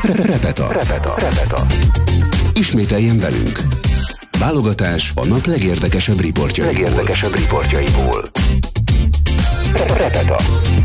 Repeta. Ismételjen velünk. Válogatás a nap legérdekesebb riportjaiból. Repeta.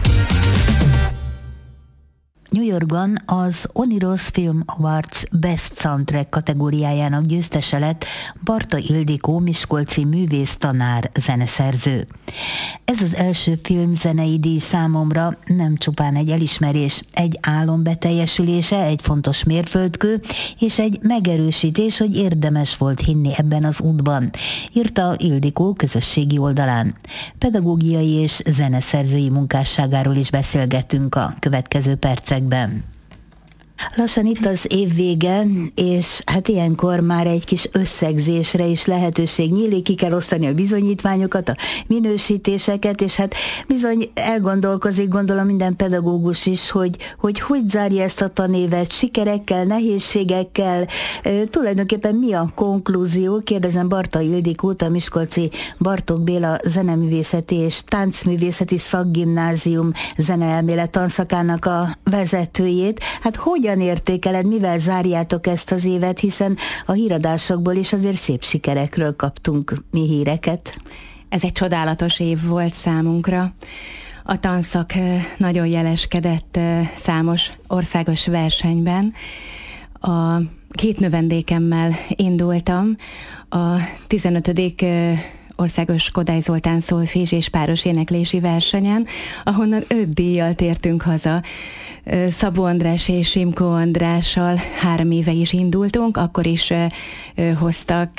New Yorkban az Oniros Film Awards Best Soundtrack kategóriájának győztese lett Barta Ildikó miskolci művésztanár zeneszerző. Ez az első filmzenei díj számomra nem csupán egy elismerés, egy álom beteljesülése, egy fontos mérföldkő, és egy megerősítés, hogy érdemes volt hinni ebben az útban, írta Ildikó közösségi oldalán. Pedagógiai és zeneszerzői munkásságáról is beszélgetünk a következő percekben. Lassan itt az év vége, és hát ilyenkor már egy kis összegzésre is lehetőség nyílik, ki kell osztani a bizonyítványokat, a minősítéseket, és hát bizony elgondolkozik, gondolom minden pedagógus is, hogy zárja ezt a tanévet, sikerekkel, nehézségekkel, tulajdonképpen mi a konklúzió? Kérdezem Barta Ildikót, a miskolci Bartók Béla Zeneművészeti és Táncművészeti Szakgimnázium zeneelmélet tanszakának a vezetőjét. Hát hogyan értékeled, mivel zárjátok ezt az évet, hiszen a híradásokból is azért szép sikerekről kaptunk mi híreket. Ez egy csodálatos év volt számunkra. A tanszak nagyon jeleskedett számos országos versenyben. A 2 növendékemmel indultam a 15. országos Kodály Zoltán szolfés és páros éneklési versenyen, ahonnan 5 díjjal tértünk haza. Szabó András és Simko Andrással 3 éve is indultunk, akkor is hoztak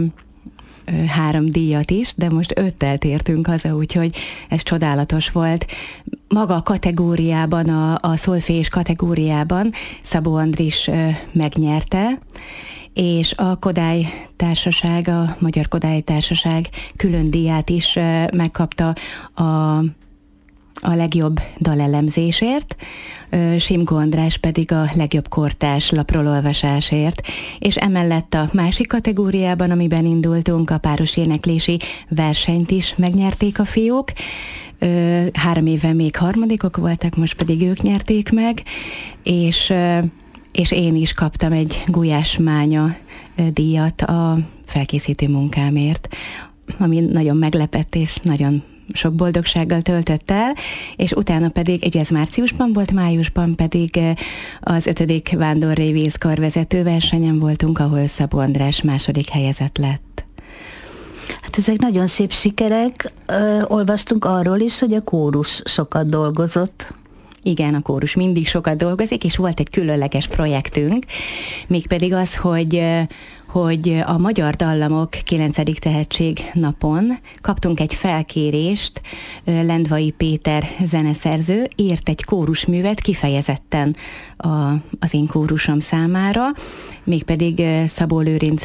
3 díjat is, de most 5-tel tértünk haza, úgyhogy ez csodálatos volt. Maga a kategóriában, a szolfés kategóriában Szabó Andris megnyerte, és a Kodály Társaság, a Magyar Kodály Társaság külön díját is megkapta a legjobb dalelemzésért, Simko András pedig a legjobb kortárs lapról olvasásért, és emellett a másik kategóriában, amiben indultunk, a páros éneklési versenyt is megnyerték a fiúk. 3 éve még harmadikok voltak, most pedig ők nyerték meg, és én is kaptam egy Gulyás Mánya díjat a felkészítő munkámért, ami nagyon meglepett és nagyon sok boldogsággal töltött el, és utána pedig, ugye ez márciusban volt, májusban pedig az 5. Vándorrévíz karvezető versenyen voltunk, ahol Szabó András 2. helyezett lett. Hát ezek nagyon szép sikerek. Olvastunk arról is, hogy a kórus sokat dolgozott. Igen, a kórus mindig sokat dolgozik, és volt egy különleges projektünk, mégpedig az, hogy a Magyar Dallamok 9. tehetség napon kaptunk egy felkérést, Lendvai Péter zeneszerző írt egy kórusművet kifejezetten az én kórusom számára, mégpedig Szabó Lőrinc